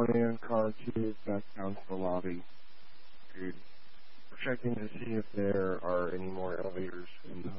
going in, car 2, back down to the lobby. We're checking to see if there are any more elevators in the